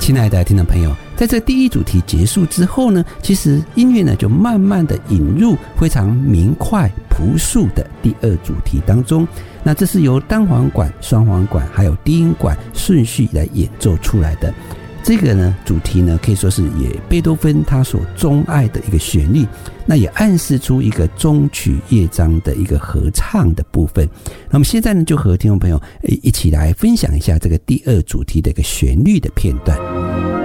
亲爱的听众朋友，在这第一主题结束之后呢，其实音乐呢就慢慢的引入非常明快朴素的第二主题当中。那这是由单簧管、双簧管还有低音管顺序来演奏出来的。这个呢主题呢可以说是也贝多芬他所钟爱的一个旋律，那也暗示出一个终曲乐章的一个合唱的部分。那么现在呢就和听众朋友一起来分享一下这个第二主题的一个旋律的片段。